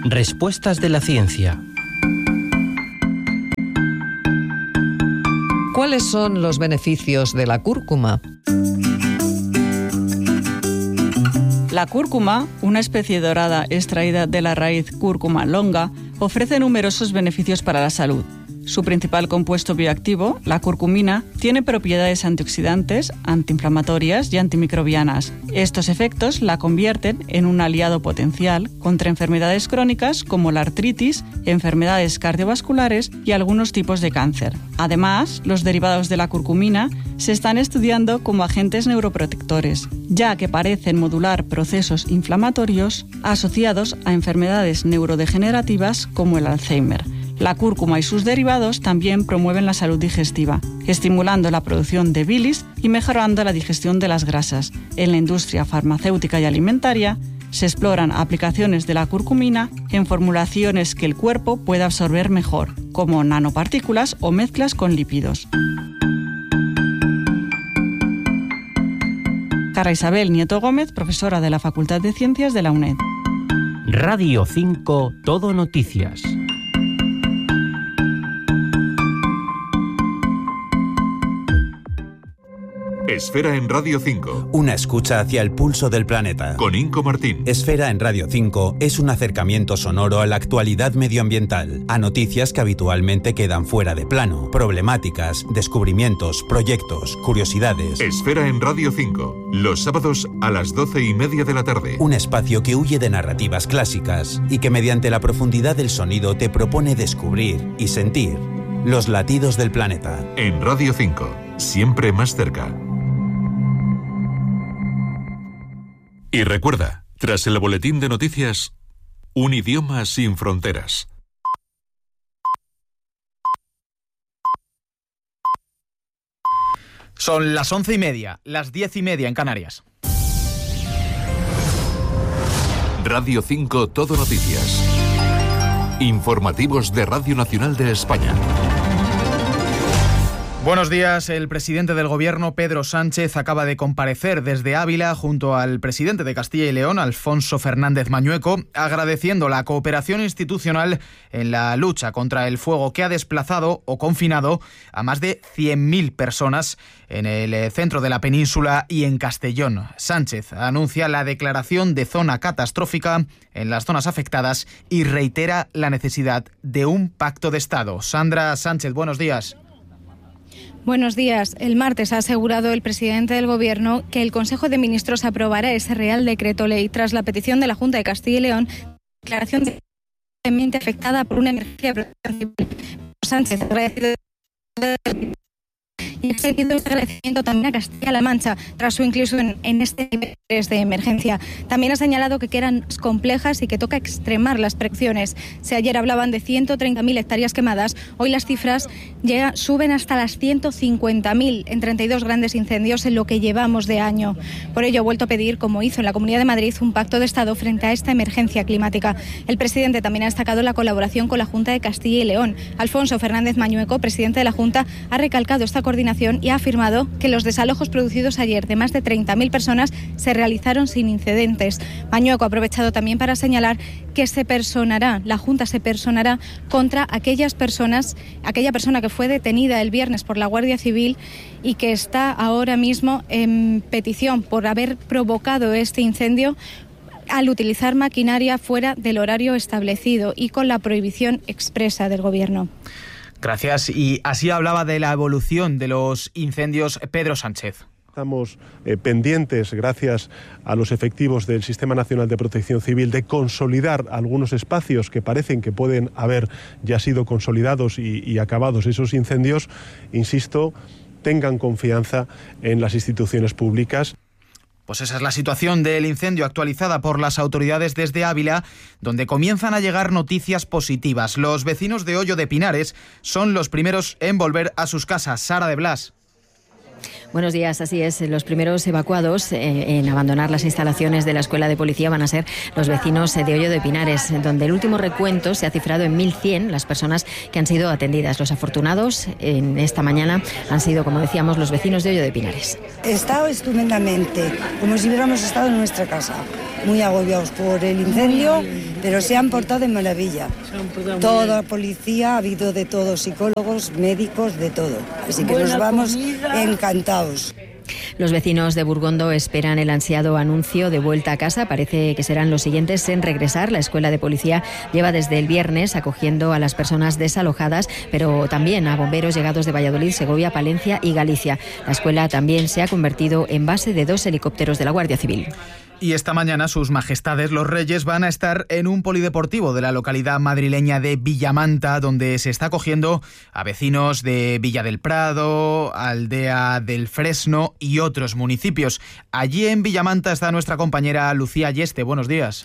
Respuestas de la ciencia. ¿Cuáles son los beneficios de la cúrcuma? La cúrcuma, una especie dorada extraída de la raíz Curcuma longa, ofrece numerosos beneficios para la salud. Su principal compuesto bioactivo, la curcumina, tiene propiedades antioxidantes, antiinflamatorias y antimicrobianas. Estos efectos la convierten en un aliado potencial contra enfermedades crónicas como la artritis, enfermedades cardiovasculares y algunos tipos de cáncer. Además, los derivados de la curcumina se están estudiando como agentes neuroprotectores, ya que parecen modular procesos inflamatorios asociados a enfermedades neurodegenerativas como el Alzheimer. La cúrcuma y sus derivados también promueven la salud digestiva, estimulando la producción de bilis y mejorando la digestión de las grasas. En la industria farmacéutica y alimentaria se exploran aplicaciones de la curcumina en formulaciones que el cuerpo pueda absorber mejor, como nanopartículas o mezclas con lípidos. Carla Isabel Nieto Gómez, profesora de la Facultad de Ciencias de la UNED. Radio 5 Todo Noticias. Esfera en Radio 5. Una escucha hacia el pulso del planeta. Con Inco Martín. Esfera en Radio 5 es un acercamiento sonoro a la actualidad medioambiental, a noticias que habitualmente quedan fuera de plano, problemáticas, descubrimientos, proyectos, curiosidades. Esfera en Radio 5, los sábados a las 12:30 de la tarde. Un espacio que huye de narrativas clásicas y que mediante la profundidad del sonido te propone descubrir y sentir los latidos del planeta. En Radio 5, siempre más cerca. Y recuerda, tras el boletín de noticias, un idioma sin fronteras. Son las 11:30, las 10:30 en Canarias. Radio 5 Todo Noticias. Informativos de Radio Nacional de España. Buenos días. El presidente del Gobierno, Pedro Sánchez, acaba de comparecer desde Ávila junto al presidente de Castilla y León, Alfonso Fernández Mañueco, agradeciendo la cooperación institucional en la lucha contra el fuego que ha desplazado o confinado a más de 100.000 personas en el centro de la península y en Castellón. Sánchez anuncia la declaración de zona catastrófica en las zonas afectadas y reitera la necesidad de un pacto de Estado. Sandra Sánchez, buenos días. Buenos días. El martes ha asegurado el presidente del Gobierno que el Consejo de Ministros aprobará ese Real Decreto Ley tras la petición de la Junta de Castilla y León, declaración de ambiente afectada por una emergencia de protección civil. Sánchez ha agradecido y ha extendido el agradecimiento también a Castilla-La Mancha tras su inclusión en este nivel de emergencia. También ha señalado que quedan complejas y que toca extremar las precauciones. Si ayer hablaban de 130.000 hectáreas quemadas, hoy las cifras suben hasta las 150.000 en 32 grandes incendios en lo que llevamos de año. Por ello ha vuelto a pedir, como hizo en la Comunidad de Madrid, un pacto de Estado frente a esta emergencia climática. El presidente también ha destacado la colaboración con la Junta de Castilla y León. Alfonso Fernández Mañueco, presidente de la Junta, ha recalcado esta coordinación y ha afirmado que los desalojos producidos ayer de más de 30.000 personas se realizaron sin incidentes. Mañueco ha aprovechado también para señalar que la Junta se personará contra aquella persona que fue detenida el viernes por la Guardia Civil y que está ahora mismo en petición por haber provocado este incendio al utilizar maquinaria fuera del horario establecido y con la prohibición expresa del Gobierno. Gracias. Y así hablaba de la evolución de los incendios Pedro Sánchez. Estamos pendientes, gracias a los efectivos del Sistema Nacional de Protección Civil, de consolidar algunos espacios que parecen que pueden haber ya sido consolidados y acabados esos incendios. Insisto, tengan confianza en las instituciones públicas. Pues esa es la situación del incendio actualizada por las autoridades desde Ávila, donde comienzan a llegar noticias positivas. Los vecinos de Hoyo de Pinares son los primeros en volver a sus casas. Sara de Blas. Buenos días, así es. Los primeros evacuados en abandonar las instalaciones de la Escuela de Policía van a ser los vecinos de Hoyo de Pinares, donde el último recuento se ha cifrado en 1.100 las personas que han sido atendidas. Los afortunados en esta mañana han sido, como decíamos, los vecinos de Hoyo de Pinares. He estado estupendamente, como si hubiéramos estado en nuestra casa, muy agobiados por el incendio, pero se han portado de maravilla. Toda policía, ha habido de todo, psicólogos, médicos, de todo. Así que nos vamos encantados. Los vecinos de Burgondo esperan el ansiado anuncio de vuelta a casa. Parece que serán los siguientes en regresar. La Escuela de Policía lleva desde el viernes acogiendo a las personas desalojadas, pero también a bomberos llegados de Valladolid, Segovia, Palencia y Galicia. La escuela también se ha convertido en base de 2 helicópteros de la Guardia Civil. Y esta mañana sus majestades los reyes van a estar en un polideportivo de la localidad madrileña de Villamanta, donde se está acogiendo a vecinos de Villa del Prado, Aldea del Fresno y otros municipios. Allí en Villamanta está nuestra compañera Lucía Yeste. Buenos días.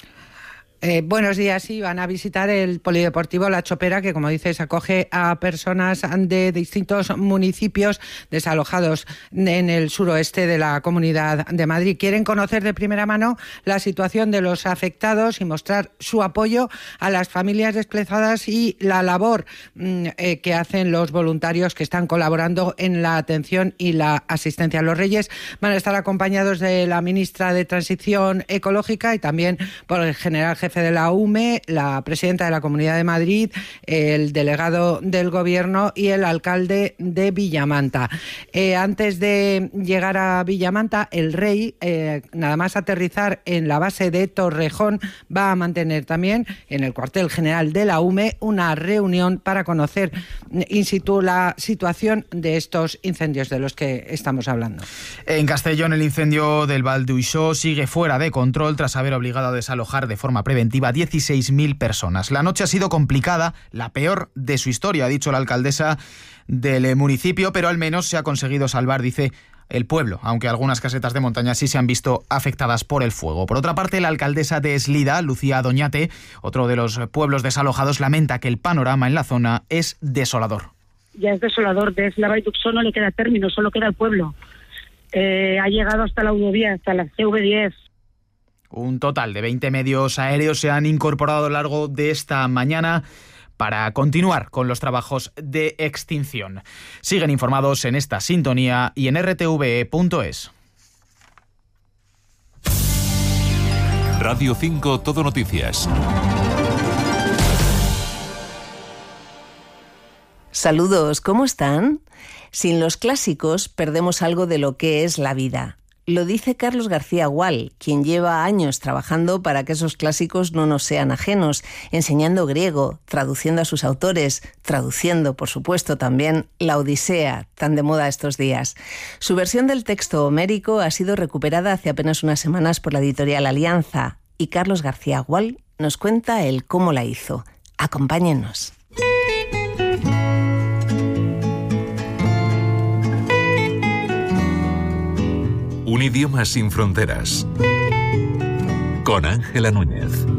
Buenos días, sí, van a visitar el polideportivo La Chopera, que como dices acoge a personas de distintos municipios desalojados en el suroeste de la Comunidad de Madrid. Quieren conocer de primera mano la situación de los afectados y mostrar su apoyo a las familias desplazadas y la labor que hacen los voluntarios que están colaborando en la atención y la asistencia. Los reyes van a estar acompañados de la ministra de Transición Ecológica y también por el general jefe de la UME, la presidenta de la Comunidad de Madrid, el delegado del Gobierno y el alcalde de Villamanta. Antes de llegar a Villamanta, el rey, nada más aterrizar en la base de Torrejón, va a mantener también en el cuartel general de la UME una reunión para conocer in situ la situación de estos incendios de los que estamos hablando. En Castellón, el incendio del Val d'Uixó sigue fuera de control tras haber obligado a desalojar de forma preventiva 16.000 personas. La noche ha sido complicada, la peor de su historia, ha dicho la alcaldesa del municipio, pero al menos se ha conseguido salvar, dice, el pueblo, aunque algunas casetas de montaña sí se han visto afectadas por el fuego. Por otra parte, la alcaldesa de Eslida, Lucía Doñate, otro de los pueblos desalojados, lamenta que el panorama en la zona es desolador. Ya es desolador, de la Vall d'Uixó no le queda término, solo queda el pueblo. Ha llegado hasta la autovía, hasta la CV10. Un total de 20 medios aéreos se han incorporado a lo largo de esta mañana para continuar con los trabajos de extinción. Siguen informados en esta sintonía y en rtve.es. Radio 5 Todo Noticias. Saludos, ¿cómo están? Sin los clásicos perdemos algo de lo que es la vida. Lo dice Carlos García Gual, quien lleva años trabajando para que esos clásicos no nos sean ajenos, enseñando griego, traduciendo a sus autores, traduciendo, por supuesto, también la Odisea, tan de moda estos días. Su versión del texto homérico ha sido recuperada hace apenas unas semanas por la editorial Alianza, y Carlos García Gual nos cuenta el cómo la hizo. Acompáñenos. Un idioma sin fronteras. Con Ángela Núñez.